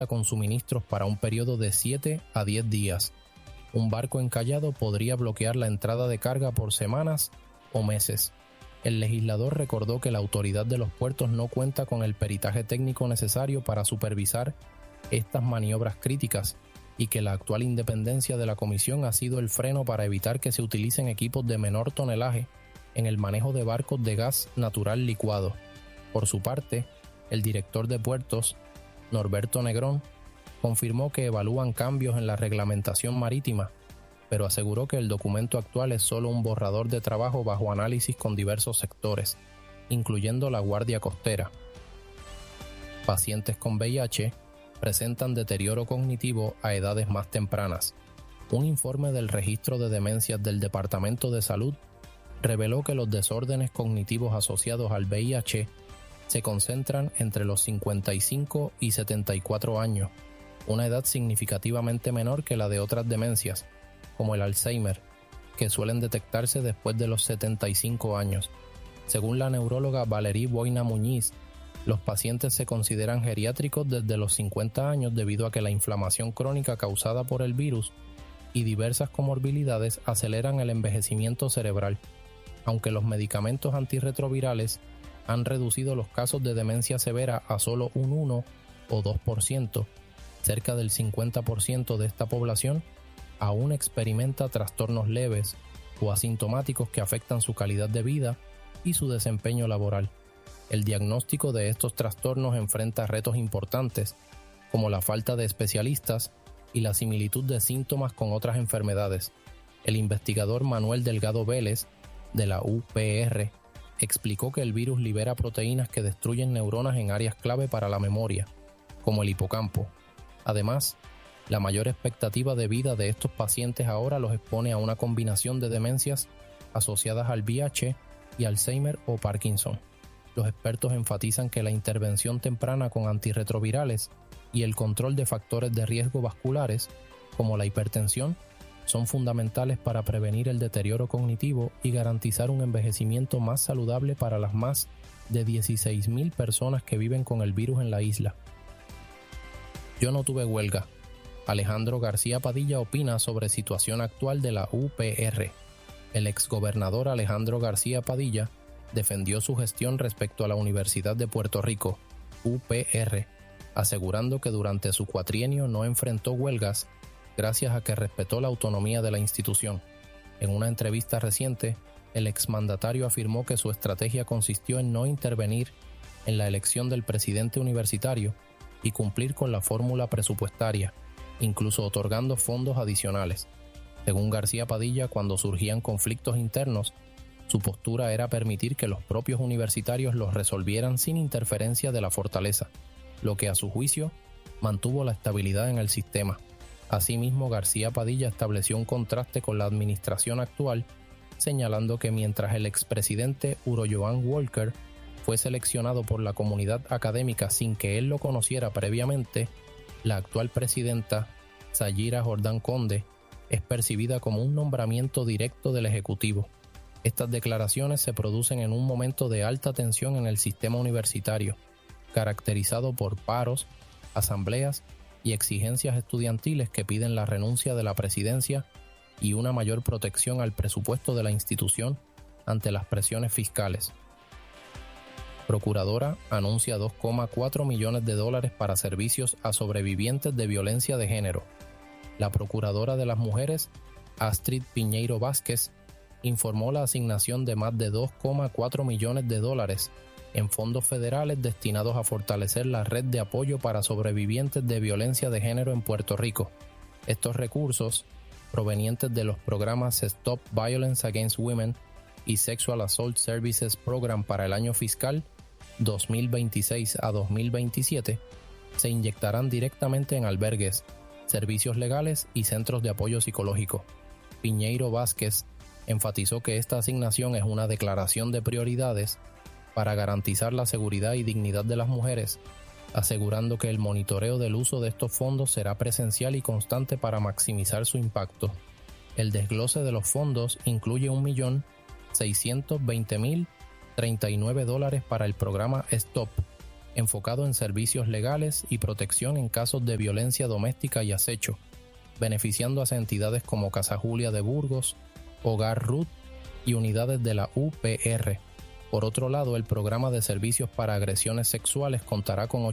con suministros para un periodo de 7 a 10 días. Un barco encallado podría bloquear la entrada de carga por semanas o meses. El legislador recordó que la autoridad de los puertos no cuenta con el peritaje técnico necesario para supervisar estas maniobras críticas y que la actual independencia de la comisión ha sido el freno para evitar que se utilicen equipos de menor tonelaje en el manejo de barcos de gas natural licuado. Por su parte, el director de puertos, Norberto Negrón, confirmó que evalúan cambios en la reglamentación marítima, pero aseguró que el documento actual es solo un borrador de trabajo bajo análisis con diversos sectores, incluyendo la Guardia Costera. Pacientes con VIH presentan deterioro cognitivo a edades más tempranas. Un informe del Registro de Demencias del Departamento de Salud reveló que los desórdenes cognitivos asociados al VIH se concentran entre los 55 y 74 años, una edad significativamente menor que la de otras demencias, como el Alzheimer, que suelen detectarse después de los 75 años. Según la neuróloga Valerie Boina Muñiz, los pacientes se consideran geriátricos desde los 50 años debido a que la inflamación crónica causada por el virus y diversas comorbilidades aceleran el envejecimiento cerebral. Aunque los medicamentos antirretrovirales han reducido los casos de demencia severa a solo un 1 o 2%, cerca del 50% de esta población aún experimenta trastornos leves o asintomáticos que afectan su calidad de vida y su desempeño laboral. El diagnóstico de estos trastornos enfrenta retos importantes, como la falta de especialistas y la similitud de síntomas con otras enfermedades. El investigador Manuel Delgado Vélez, de la UPR, explicó que el virus libera proteínas que destruyen neuronas en áreas clave para la memoria, como el hipocampo. Además, la mayor expectativa de vida de estos pacientes ahora los expone a una combinación de demencias asociadas al VIH y Alzheimer o Parkinson. Los expertos enfatizan que la intervención temprana con antirretrovirales y el control de factores de riesgo vasculares, como la hipertensión, son fundamentales para prevenir el deterioro cognitivo y garantizar un envejecimiento más saludable para las más de 16,000 personas que viven con el virus en la isla. Yo no tuve huelga. Alejandro García Padilla opina sobre situación actual de la UPR. El exgobernador Alejandro García Padilla defendió su gestión respecto a la Universidad de Puerto Rico, UPR, asegurando que durante su cuatrienio no enfrentó huelgas gracias a que respetó la autonomía de la institución. En una entrevista reciente, el exmandatario afirmó que su estrategia consistió en no intervenir en la elección del presidente universitario y cumplir con la fórmula presupuestaria, incluso otorgando fondos adicionales. Según García Padilla, cuando surgían conflictos internos, su postura era permitir que los propios universitarios los resolvieran sin interferencia de la fortaleza, lo que a su juicio mantuvo la estabilidad en el sistema. Asimismo, García Padilla estableció un contraste con la administración actual, señalando que mientras el expresidente Uroyoan Walker fue seleccionado por la comunidad académica sin que él lo conociera previamente, la actual presidenta, Sayira Jordán Conde, es percibida como un nombramiento directo del Ejecutivo. Estas declaraciones se producen en un momento de alta tensión en el sistema universitario, caracterizado por paros, asambleas y exigencias estudiantiles que piden la renuncia de la presidencia y una mayor protección al presupuesto de la institución ante las presiones fiscales. Procuradora anuncia $2,4 millones para servicios a sobrevivientes de violencia de género. La Procuradora de las Mujeres, Astrid Piñeiro Vázquez, informó la asignación de más de $2,4 millones en fondos federales destinados a fortalecer la red de apoyo para sobrevivientes de violencia de género en Puerto Rico. Estos recursos, provenientes de los programas Stop Violence Against Women y Sexual Assault Services Program para el año fiscal 2026 a 2027, se inyectarán directamente en albergues, servicios legales y centros de apoyo psicológico. Piñeiro Vázquez enfatizó que esta asignación es una declaración de prioridades para garantizar la seguridad y dignidad de las mujeres, asegurando que el monitoreo del uso de estos fondos será presencial y constante para maximizar su impacto. El desglose de los fondos incluye $1,620,039 para el programa STOP, enfocado en servicios legales y protección en casos de violencia doméstica y acecho, beneficiando a entidades como Casa Julia de Burgos, Hogar Ruth y unidades de la UPR. Por otro lado, el programa de servicios para agresiones sexuales contará con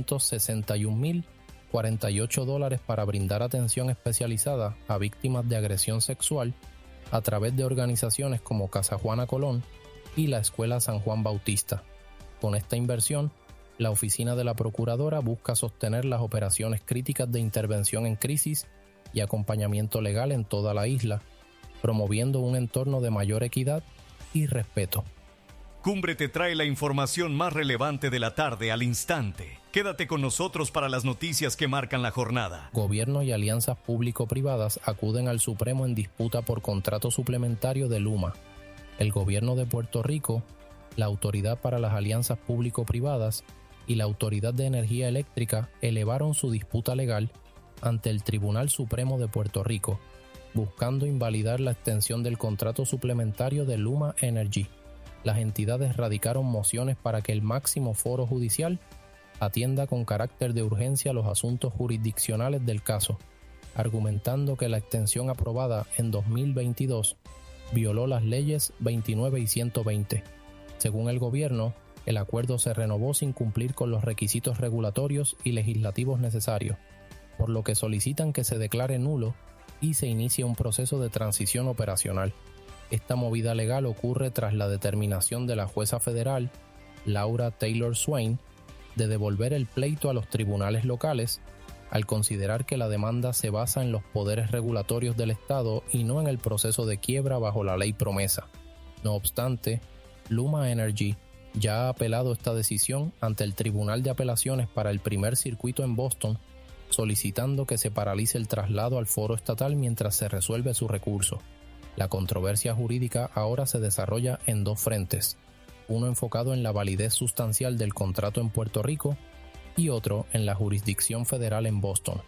$861,048 para brindar atención especializada a víctimas de agresión sexual a través de organizaciones como Casa Juana Colón y la Escuela San Juan Bautista. Con esta inversión, la Oficina de la Procuradora busca sostener las operaciones críticas de intervención en crisis y acompañamiento legal en toda la isla, promoviendo un entorno de mayor equidad y respeto. Cumbre te trae la información más relevante de la tarde al instante. Quédate con nosotros para las noticias que marcan la jornada. Gobierno y alianzas público-privadas acuden al Supremo en disputa por contrato suplementario de Luma. El Gobierno de Puerto Rico, la Autoridad para las Alianzas Público-Privadas y la Autoridad de Energía Eléctrica elevaron su disputa legal ante el Tribunal Supremo de Puerto Rico, buscando invalidar la extensión del contrato suplementario de Luma Energy. Las entidades radicaron mociones para que el máximo foro judicial atienda con carácter de urgencia los asuntos jurisdiccionales del caso, argumentando que la extensión aprobada en 2022 violó las leyes 29 y 120. Según el gobierno, el acuerdo se renovó sin cumplir con los requisitos regulatorios y legislativos necesarios, por lo que solicitan que se declare nulo y se inicie un proceso de transición operacional. Esta movida legal ocurre tras la determinación de la jueza federal, Laura Taylor Swain, de devolver el pleito a los tribunales locales, al considerar que la demanda se basa en los poderes regulatorios del Estado y no en el proceso de quiebra bajo la ley promesa. No obstante, Luma Energy ya ha apelado esta decisión ante el Tribunal de Apelaciones para el Primer Circuito en Boston, solicitando que se paralice el traslado al foro estatal mientras se resuelve su recurso. La controversia jurídica ahora se desarrolla en dos frentes, uno enfocado en la validez sustancial del contrato en Puerto Rico y otro en la jurisdicción federal en Boston.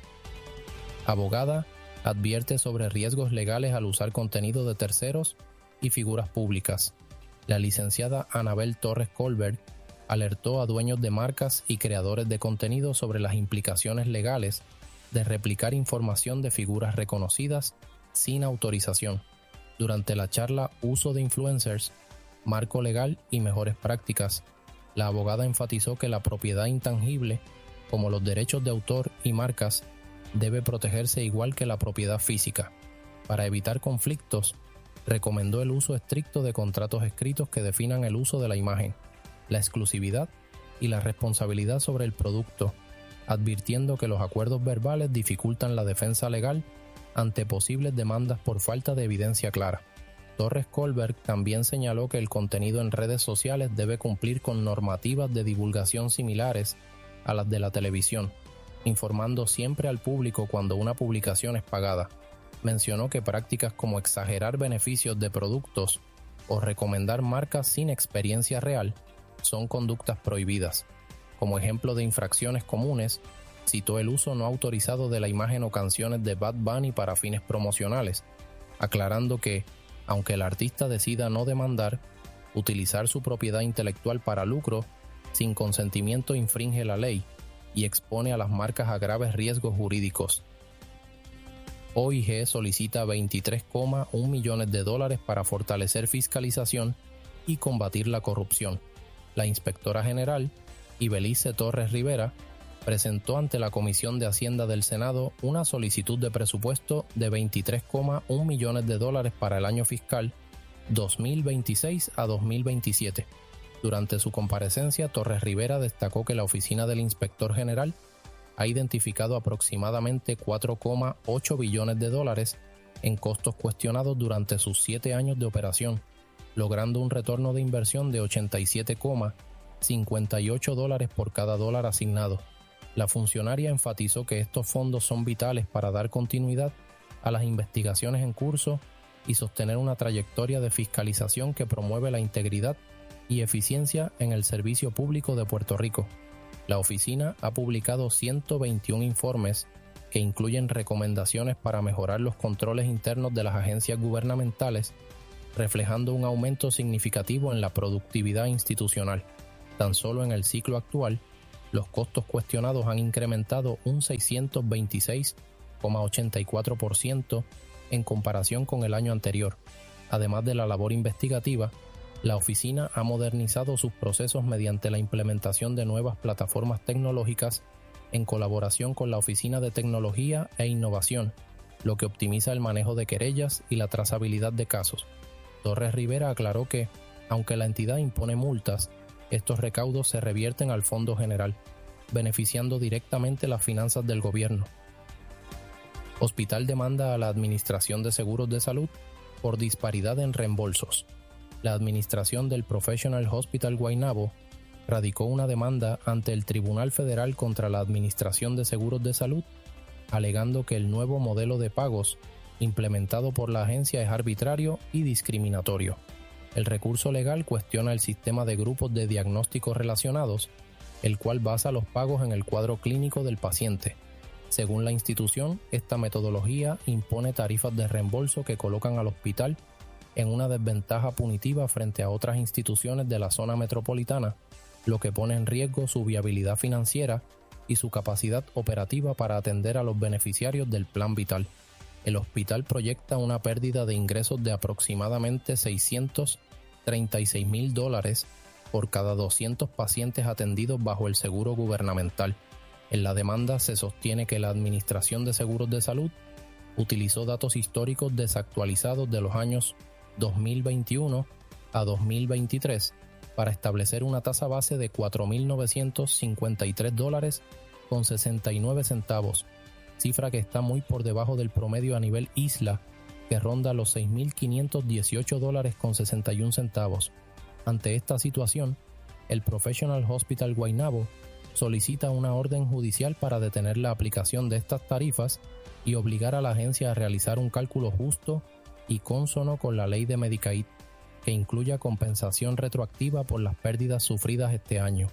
Abogada advierte sobre riesgos legales al usar contenido de terceros y figuras públicas. La licenciada Anabel Torres Colbert alertó a dueños de marcas y creadores de contenido sobre las implicaciones legales de replicar información de figuras reconocidas sin autorización. Durante la charla Uso de Influencers, Marco Legal y Mejores Prácticas, la abogada enfatizó que la propiedad intangible, como los derechos de autor y marcas, debe protegerse igual que la propiedad física. Para evitar conflictos, recomendó el uso estricto de contratos escritos que definan el uso de la imagen, la exclusividad y la responsabilidad sobre el producto, advirtiendo que los acuerdos verbales dificultan la defensa legal ante posibles demandas por falta de evidencia clara. Torres Colbert también señaló que el contenido en redes sociales debe cumplir con normativas de divulgación similares a las de la televisión, informando siempre al público cuando una publicación es pagada. Mencionó que prácticas como exagerar beneficios de productos o recomendar marcas sin experiencia real son conductas prohibidas. Como ejemplo de infracciones comunes, citó el uso no autorizado de la imagen o canciones de Bad Bunny para fines promocionales, aclarando que, aunque el artista decida no demandar, utilizar su propiedad intelectual para lucro sin consentimiento infringe la ley y expone a las marcas a graves riesgos jurídicos. OIG solicita $23,1 millones para fortalecer fiscalización y combatir la corrupción. La inspectora general, Ibelice Torres Rivera, presentó ante la Comisión de Hacienda del Senado una solicitud de presupuesto de $23,1 millones para el año fiscal 2026 a 2027. Durante su comparecencia, Torres Rivera destacó que la oficina del inspector general ha identificado aproximadamente $4,8 billones en costos cuestionados durante sus 7 años de operación, logrando un retorno de inversión de $87,58 por cada dólar asignado. La funcionaria enfatizó que estos fondos son vitales para dar continuidad a las investigaciones en curso y sostener una trayectoria de fiscalización que promueve la integridad y eficiencia en el servicio público de Puerto Rico. La oficina ha publicado 121 informes que incluyen recomendaciones para mejorar los controles internos de las agencias gubernamentales, reflejando un aumento significativo en la productividad institucional. Tan solo en el ciclo actual, los costos cuestionados han incrementado un 626,84% en comparación con el año anterior. Además de la labor investigativa, la oficina ha modernizado sus procesos mediante la implementación de nuevas plataformas tecnológicas en colaboración con la Oficina de Tecnología e Innovación, lo que optimiza el manejo de querellas y la trazabilidad de casos. Torres Rivera aclaró que, aunque la entidad impone multas, estos recaudos se revierten al Fondo General, beneficiando directamente las finanzas del gobierno. Hospital demanda a la Administración de Seguros de Salud por disparidad en reembolsos. La administración del Professional Hospital Guaynabo radicó una demanda ante el Tribunal Federal contra la Administración de Seguros de Salud, alegando que el nuevo modelo de pagos implementado por la agencia es arbitrario y discriminatorio. El recurso legal cuestiona el sistema de grupos de diagnósticos relacionados, el cual basa los pagos en el cuadro clínico del paciente. Según la institución, esta metodología impone tarifas de reembolso que colocan al hospital en una desventaja punitiva frente a otras instituciones de la zona metropolitana, lo que pone en riesgo su viabilidad financiera y su capacidad operativa para atender a los beneficiarios del Plan Vital. El hospital proyecta una pérdida de ingresos de aproximadamente $636,000 por cada 200 pacientes atendidos bajo el seguro gubernamental. En la demanda se sostiene que la Administración de Seguros de Salud utilizó datos históricos desactualizados de los años 2021 a 2023 para establecer una tasa base de $4,953,69, cifra que está muy por debajo del promedio a nivel isla, que ronda los $6,518,61. Ante esta situación, el Professional Hospital Guaynabo solicita una orden judicial para detener la aplicación de estas tarifas y obligar a la agencia a realizar un cálculo justo y cónsono con la ley de Medicaid, que incluya compensación retroactiva por las pérdidas sufridas este año.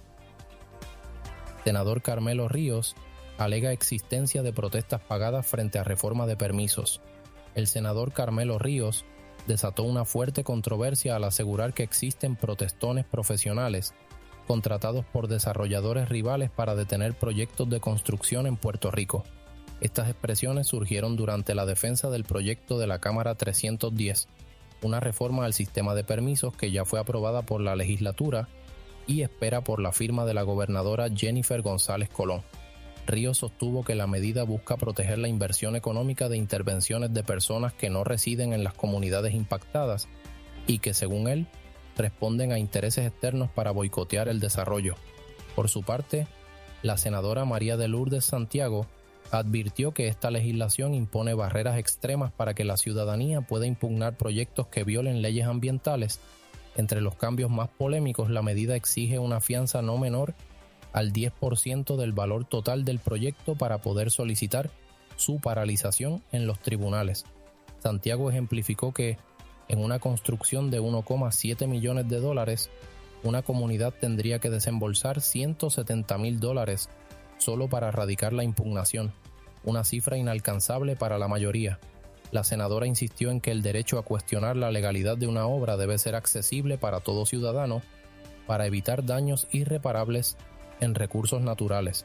Senador Carmelo Ríos alega existencia de protestas pagadas frente a reforma de permisos. El senador Carmelo Ríos desató una fuerte controversia al asegurar que existen protestones profesionales contratados por desarrolladores rivales para detener proyectos de construcción en Puerto Rico. Estas expresiones surgieron durante la defensa del proyecto de la Cámara 310, una reforma al sistema de permisos que ya fue aprobada por la legislatura y espera por la firma de la gobernadora Jennifer González Colón. Ríos sostuvo que la medida busca proteger la inversión económica de intervenciones de personas que no residen en las comunidades impactadas y que, según él, responden a intereses externos para boicotear el desarrollo. Por su parte, la senadora María de Lourdes Santiago advirtió que esta legislación impone barreras extremas para que la ciudadanía pueda impugnar proyectos que violen leyes ambientales. Entre los cambios más polémicos, la medida exige una fianza no menor al 10% del valor total del proyecto para poder solicitar su paralización en los tribunales. Santiago ejemplificó que, en una construcción de $1,7 millones, una comunidad tendría que desembolsar $170,000 solo para radicar la impugnación, una cifra inalcanzable para la mayoría. La senadora insistió en que el derecho a cuestionar la legalidad de una obra debe ser accesible para todo ciudadano para evitar daños irreparables en recursos naturales.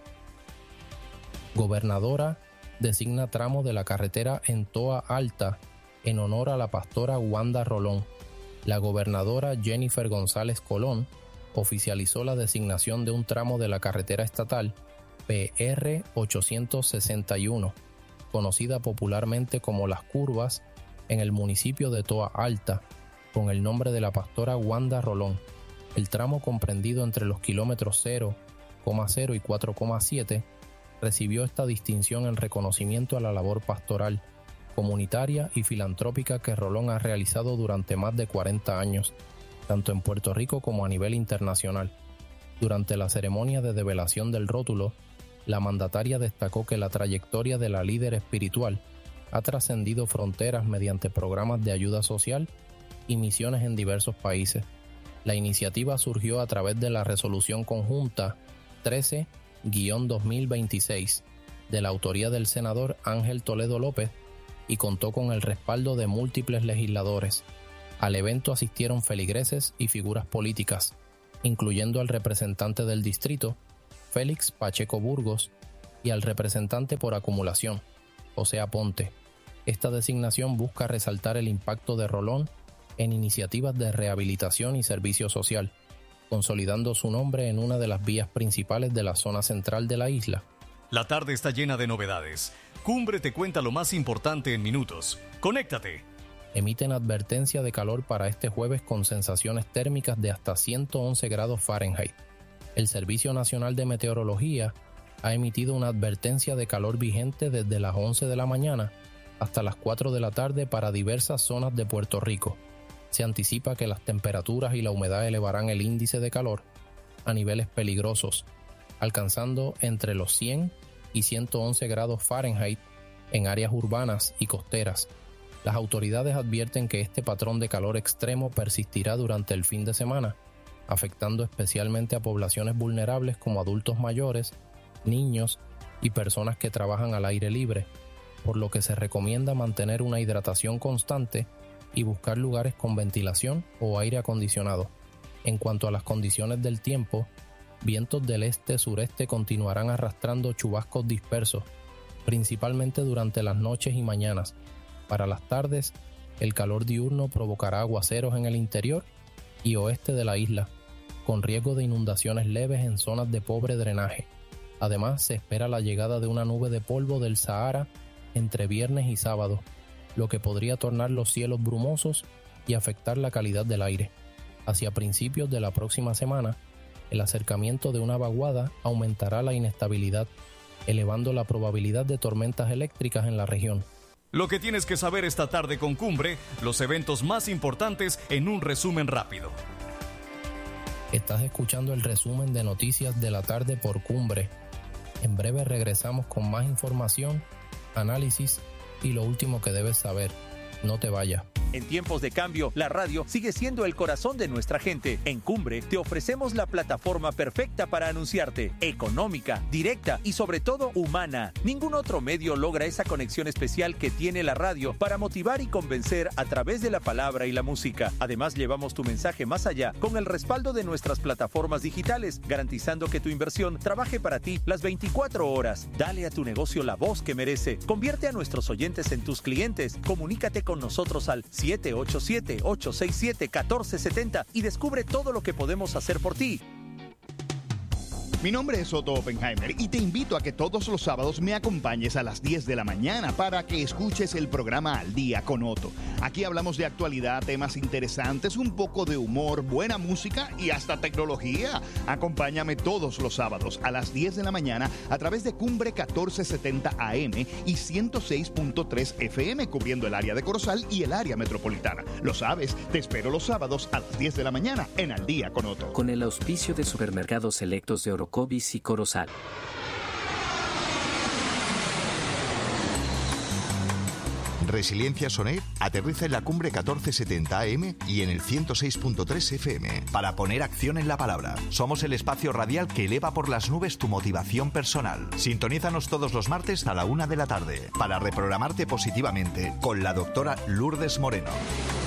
Gobernadora designa tramo de la carretera en Toa Alta en honor a la pastora Wanda Rolón. La gobernadora Jennifer González Colón oficializó la designación de un tramo de la carretera estatal PR 861, conocida popularmente como Las Curvas, en el municipio de Toa Alta, con el nombre de la pastora Wanda Rolón. El tramo comprendido entre los kilómetros 0,0 y 4,7 recibió esta distinción en reconocimiento a la labor pastoral, comunitaria y filantrópica que Rolón ha realizado durante más de 40 años, tanto en Puerto Rico como a nivel internacional. Durante la ceremonia de develación del rótulo, la mandataria destacó que la trayectoria de la líder espiritual ha trascendido fronteras mediante programas de ayuda social y misiones en diversos países. La iniciativa surgió a través de la Resolución Conjunta 13-2026 de la autoría del senador Ángel Toledo López y contó con el respaldo de múltiples legisladores. Al evento asistieron feligreses y figuras políticas. incluyendo al representante del distrito, Félix Pacheco Burgos, y al representante por acumulación, José Aponte. Esta designación busca resaltar el impacto de Rolón en iniciativas de rehabilitación y servicio social, consolidando su nombre en una de las vías principales de la zona central de la isla. La tarde está llena de novedades. Cumbre te cuenta lo más importante en minutos. ¡Conéctate! Emiten advertencia de calor para este jueves con sensaciones térmicas de hasta 111 grados Fahrenheit. El Servicio Nacional de Meteorología ha emitido una advertencia de calor vigente desde las 11 de la mañana hasta las 4 de la tarde para diversas zonas de Puerto Rico. Se anticipa que las temperaturas y la humedad elevarán el índice de calor a niveles peligrosos, alcanzando entre los 100 y 111 grados Fahrenheit en áreas urbanas y costeras. Las autoridades advierten que este patrón de calor extremo persistirá durante el fin de semana, afectando especialmente a poblaciones vulnerables como adultos mayores, niños y personas que trabajan al aire libre, por lo que se recomienda mantener una hidratación constante y buscar lugares con ventilación o aire acondicionado. En cuanto a las condiciones del tiempo, vientos del este-sureste continuarán arrastrando chubascos dispersos, principalmente durante las noches y mañanas. Para las tardes, el calor diurno provocará aguaceros en el interior y oeste de la isla, con riesgo de inundaciones leves en zonas de pobre drenaje. Además, se espera la llegada de una nube de polvo del Sahara entre viernes y sábado, lo que podría tornar los cielos brumosos y afectar la calidad del aire. Hacia principios de la próxima semana, el acercamiento de una vaguada aumentará la inestabilidad, elevando la probabilidad de tormentas eléctricas en la región. Lo que tienes que saber esta tarde con Cumbre, los eventos más importantes en un resumen rápido. Estás escuchando el resumen de noticias de la tarde por Cumbre. En breve regresamos con más información, análisis y lo último que debes saber. No te vayas. En tiempos de cambio, la radio sigue siendo el corazón de nuestra gente. En Cumbre te ofrecemos la plataforma perfecta para anunciarte, económica, directa y sobre todo humana. Ningún otro medio logra esa conexión especial que tiene la radio para motivar y convencer a través de la palabra y la música. Además, llevamos tu mensaje más allá con el respaldo de nuestras plataformas digitales, garantizando que tu inversión trabaje para ti las 24 horas. Dale a tu negocio la voz que merece. Convierte a nuestros oyentes en tus clientes. Comunícate con nosotros al 787-867-1470 y descubre todo lo que podemos hacer por ti. Mi nombre es Otto Oppenheimer y te invito a que todos los sábados me acompañes a las 10 de la mañana para que escuches el programa Al Día con Otto. Aquí hablamos de actualidad, temas interesantes, un poco de humor, buena música y hasta tecnología. Acompáñame todos los sábados a las 10 de la mañana a través de Cumbre 1470 AM y 106.3 FM cubriendo el área de Corozal y el área metropolitana. Lo sabes, te espero los sábados a las 10 de la mañana en Al Día con Otto. Con el auspicio de Supermercados Selectos de Orocovis y Corozal. Resiliencia Sonet aterriza en la Cumbre 1470 AM y en el 106.3 FM para poner acción en la palabra. Somos el espacio radial que eleva por las nubes tu motivación personal. Sintonízanos todos los martes a la 1 de la tarde para reprogramarte positivamente con la doctora Lourdes Moreno.